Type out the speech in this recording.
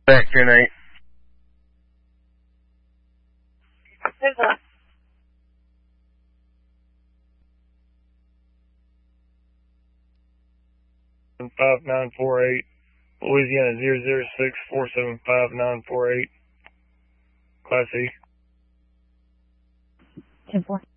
Back 10-8. Who's that? 5948, Louisiana 006475948, Class E. 10-4.